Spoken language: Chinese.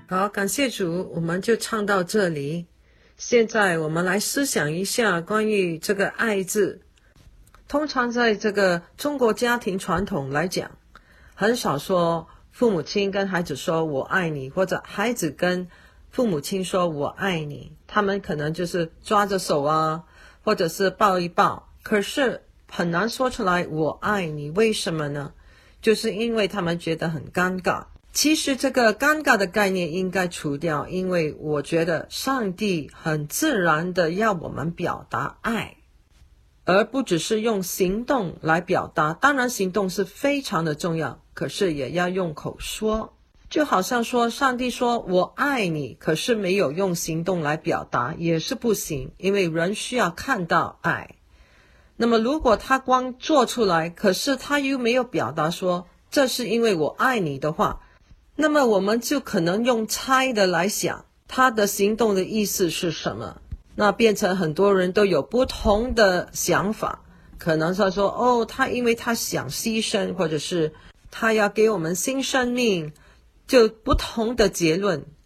好，感谢主，我们就唱到这里。现在我们来思想一下关于这个爱字。通常在这个中国家庭传统来讲，很少说父母亲跟孩子说我爱你，或者孩子跟父母亲说我爱你，他们可能就是抓着手啊，或者是抱一抱，可是很难说出来我爱你。为什么呢？就是因为他们觉得很尴尬。其实这个尴尬的概念应该除掉，因为我觉得上帝很自然的要我们表达爱，而不只是用行动来表达。当然行动是非常的重要，可是也要用口说。就好像说上帝说我爱你，可是没有用行动来表达也是不行，因为人需要看到爱。那么如果他光做出来，可是他又没有表达说这是因为我爱你的话，那么我们就可能用猜的来想他的行动的意思是什么，那变成很多人都有不同的想法。可能他说他因为他想牺牲，或者是他要给我们新生命，就不同的结论。